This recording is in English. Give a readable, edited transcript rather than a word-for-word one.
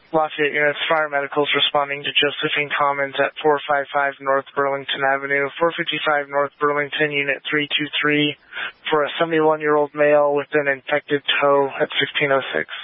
Lafayette units, fire medicals responding to Josephine Commons at 455 North Burlington Avenue, 455 North Burlington, Unit 323, for a 71-year-old male with an infected toe at 1606.